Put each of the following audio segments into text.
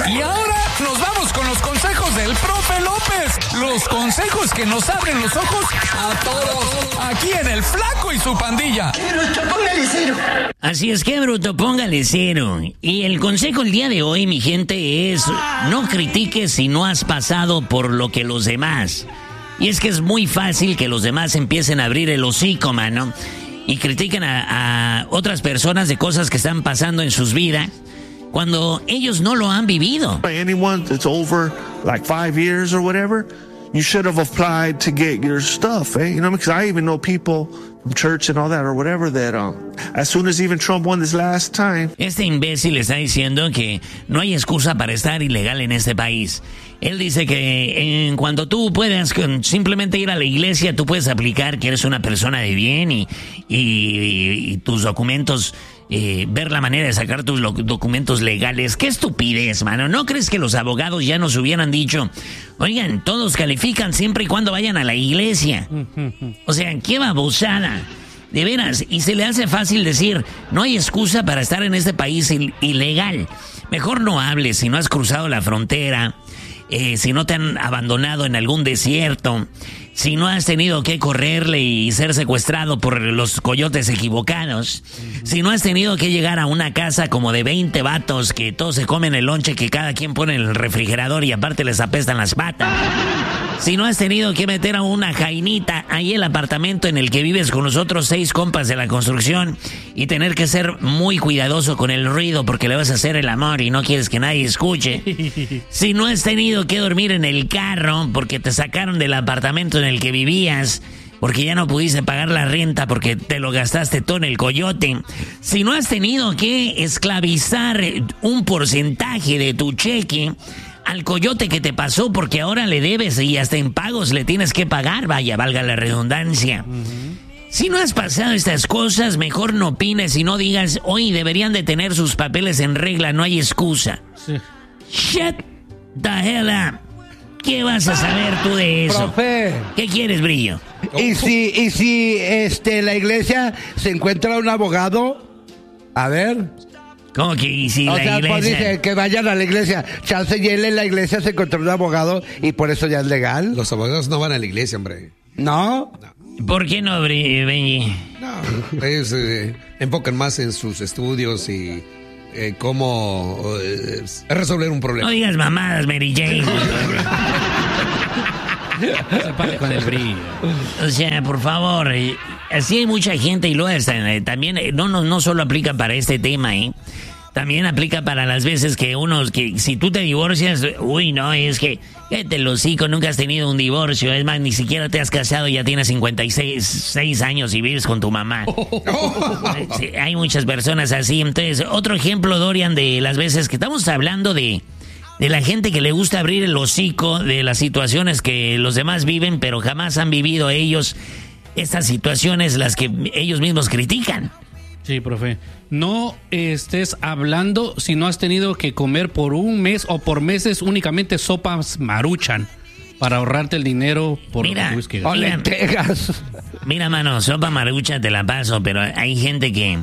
Y ahora nos vamos con los consejos del profe López. Los consejos que nos abren los ojos a todos. Aquí en El Flaco y su pandilla. ¡Qué bruto, póngale cero! Así es, que bruto, póngale cero. Y el consejo el día de hoy, mi gente, es no critiques si no has pasado por lo que los demás. Y es que es muy fácil que los demás empiecen a abrir el hocico, mano, y critiquen a otras personas de cosas que están pasando en sus vidas cuando ellos no lo han vivido. Anyone that's over like 5 years or whatever, you should have applied to get your stuff, eh? You know, because I even know people from church and all that or whatever that as soon as even Trump won this last time. Este imbécil está diciendo que no hay excusa para estar ilegal en este país. Él dice que en cuanto tú puedas simplemente ir a la iglesia, tú puedes aplicar que eres una persona de bien y tus documentos, ver la manera de sacar tus documentos legales. ¡Qué estupidez, mano! ¿No crees que los abogados ya nos hubieran dicho, oigan, todos califican siempre y cuando vayan a la iglesia? O sea, qué babosada. De veras, y se le hace fácil decir, no hay excusa para estar en este país ilegal. Mejor no hables si no has cruzado la frontera, si no te han abandonado en algún desierto, si no has tenido que correrle y ser secuestrado por los coyotes equivocados, si no has tenido que llegar a una casa como de 20 vatos que todos se comen el lonche que cada quien pone en el refrigerador y aparte les apestan las patas, si no has tenido que meter a una jainita ahí el apartamento en el que vives con los otros 6 compas de la construcción y tener que ser muy cuidadoso con el ruido porque le vas a hacer el amor y no quieres que nadie escuche, si no has tenido que dormir en el carro porque te sacaron del apartamento en el que vivías porque ya no pudiste pagar la renta porque te lo gastaste todo en el coyote, si no has tenido que esclavizar un porcentaje de tu cheque al coyote que te pasó porque ahora le debes y hasta en pagos le tienes que pagar, vaya, valga la redundancia. Si no has pasado estas cosas, mejor no opines y no digas, hoy deberían de tener sus papeles en regla, no hay excusa. Sí. Shut the hell up. ¿Qué vas a saber tú de eso? Profe. ¿Qué quieres, Brillo? ¿Y si la iglesia se encuentra un abogado? A ver. ¿Cómo que y si o la sea, iglesia? Pues dice que vayan a la iglesia. Chance y él en la iglesia se encontró un abogado y por eso ya es legal. Los abogados no van a la iglesia, hombre. ¿No? ¿Por qué no, Benji? No, ellos enfocan más en sus estudios y cómo resolver un problema. No digas mamadas, Mary Jane. Se pare con el Brillo. O sea, por favor, así hay mucha gente y luego también no solo aplica para este tema, también aplica para las veces que que si tú te divorcias, uy, no, es que cállate el hocico, nunca has tenido un divorcio, es más, ni siquiera te has casado y ya tienes 56 años y vives con tu mamá. Sí, hay muchas personas así. Entonces, otro ejemplo, Dorian, de las veces que estamos hablando de la gente que le gusta abrir el hocico de las situaciones que los demás viven, pero jamás han vivido ellos estas situaciones, las que ellos mismos critican. Sí, profe. No estés hablando si no has tenido que comer por un mes o por meses únicamente sopas Maruchan para ahorrarte el dinero por whisky. O lentejas. Mira, mano, sopa Maruchan te la paso, pero hay gente que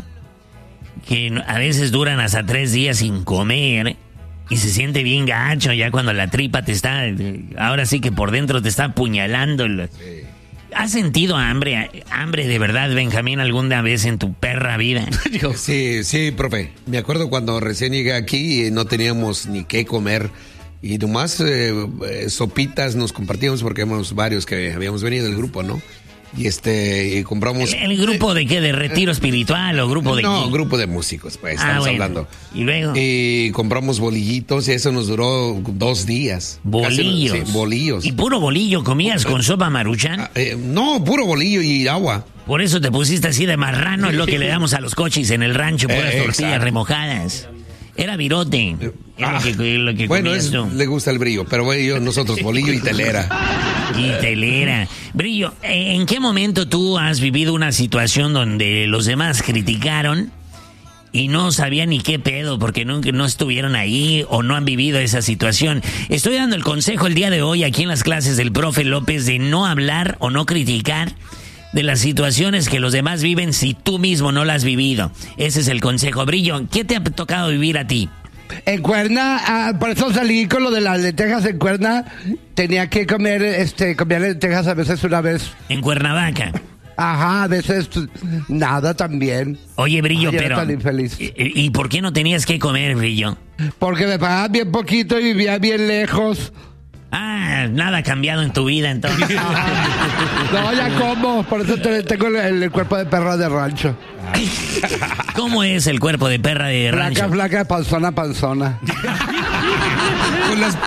a veces duran hasta 3 días sin comer y se siente bien gacho ya cuando la tripa te está, ahora sí que por dentro te está apuñalando. ¿Has sentido hambre de verdad, Benjamín, alguna vez en tu perra vida? Sí, profe. Me acuerdo cuando recién llegué aquí y no teníamos ni qué comer. Y nomás sopitas nos compartíamos porque éramos varios que habíamos venido del grupo, ¿no? Y compramos... ¿El grupo de qué? ¿De retiro espiritual o grupo de No, qué? Grupo de músicos, pues, estamos hablando. ¿Y luego? Y compramos bolillitos y eso nos duró 2 días. ¿Bolillos? Sí, bolillos. ¿Y puro bolillo comías con sopa Maruchan? No, puro bolillo y agua. Por eso te pusiste así de marrano, es lo que le damos a los cochis en el rancho, puras tortillas exacto. remojadas. Era virote. Lo que bueno, comías tú. le gusta el Brillo, pero nosotros bolillo y telera. Y telera. Brillo, ¿en qué momento tú has vivido una situación donde los demás criticaron y no sabían ni qué pedo porque no estuvieron ahí o no han vivido esa situación? Estoy dando el consejo el día de hoy aquí en las clases del profe López de no hablar o no criticar de las situaciones que los demás viven si tú mismo no las has vivido. Ese es el consejo. Brillo, ¿qué te ha tocado vivir a ti? En Cuerna, por eso salí con lo de las lentejas en Cuerna. Tenía que comer, comía lentejas a veces una vez. En Cuernavaca. Ajá, a veces nada también. Oye, Brillo, Ay, era pero... tan infeliz. ¿Y por qué no tenías que comer, Brillo? Porque me pagaban bien poquito y vivía bien lejos. Ah, nada ha cambiado en tu vida, entonces. No, ya como, por eso tengo el cuerpo de perra de rancho. ¿Cómo es el cuerpo de perra de rancho? Flaca, flaca, panzona, panzona. Con las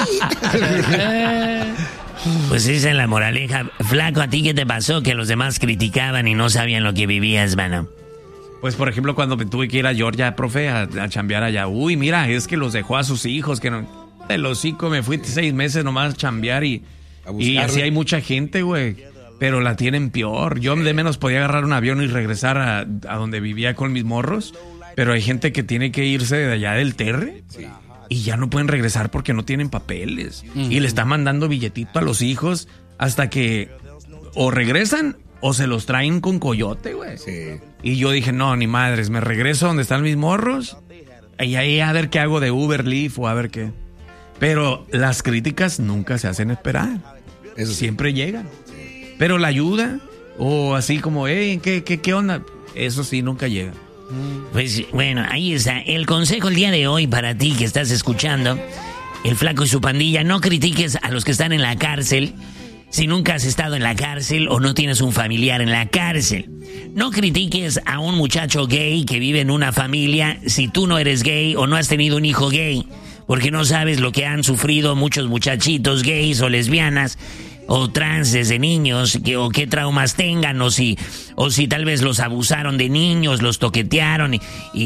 patitas. Pues esa es la moraleja. Flaco, ¿a ti qué te pasó? Que los demás criticaban y no sabían lo que vivías, mano. Pues, por ejemplo, cuando me tuve que ir a Georgia, profe, a chambear allá. Uy, mira, es que los dejó a sus hijos, que no... El hocico, me fui 6 meses nomás a chambear y así hay mucha gente, güey. Pero la tienen peor. Yo de menos podía agarrar un avión y regresar a donde vivía con mis morros. Pero hay gente que tiene que irse de allá del Terre. Sí. Y ya no pueden regresar porque no tienen papeles. Y le están mandando billetito a los hijos hasta que o regresan o se los traen con coyote, güey. Sí. Y yo dije, no, ni madres, me regreso donde están mis morros. Y ahí a ver qué hago de Uber, Lyft o a ver qué. Pero las críticas nunca se hacen esperar. Eso sí. Siempre llegan. Pero la ayuda, o así como, ¿qué onda? Eso sí, nunca llega. Pues bueno, ahí está. El consejo el día de hoy para ti que estás escuchando, el Flaco y su pandilla, no critiques a los que están en la cárcel si nunca has estado en la cárcel o no tienes un familiar en la cárcel. No critiques a un muchacho gay que vive en una familia si tú no eres gay o no has tenido un hijo gay, porque no sabes lo que han sufrido muchos muchachitos gays o lesbianas o trans desde niños, o qué traumas tengan, o si tal vez los abusaron de niños, los toquetearon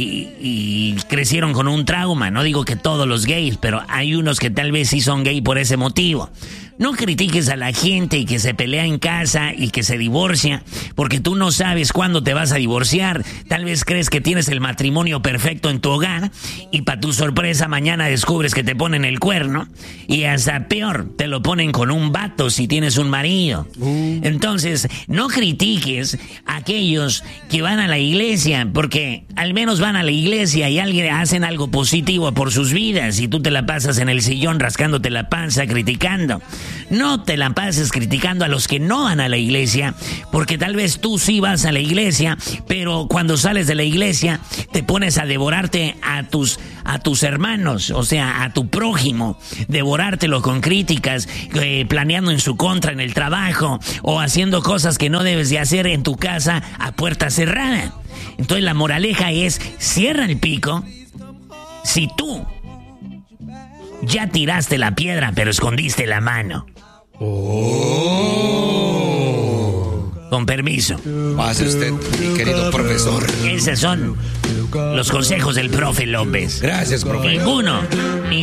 y crecieron con un trauma. No digo que todos los gays, pero hay unos que tal vez sí son gay por ese motivo. No critiques a la gente que se pelea en casa y que se divorcia, porque tú no sabes cuándo te vas a divorciar. Tal vez crees que tienes el matrimonio perfecto en tu hogar y para tu sorpresa mañana descubres que te ponen el cuerno y hasta peor, te lo ponen con un vato si tienes un marido. Entonces, no critiques a aquellos que van a la iglesia, porque al menos van a la iglesia y alguien hacen algo positivo por sus vidas y tú te la pasas en el sillón rascándote la panza criticando. No te la pases criticando a los que no van a la iglesia, porque tal vez tú sí vas a la iglesia, pero cuando sales de la iglesia te pones a devorarte a tus hermanos, o sea, a tu prójimo, devorártelo con críticas, planeando en su contra en el trabajo o haciendo cosas que no debes de hacer en tu casa a puerta cerrada. Entonces la moraleja es, cierra el pico. Si tú ya tiraste la piedra, pero escondiste la mano. Con permiso. Pase usted, mi querido profesor. Esos son los consejos del profe López. Gracias, profe. Ninguno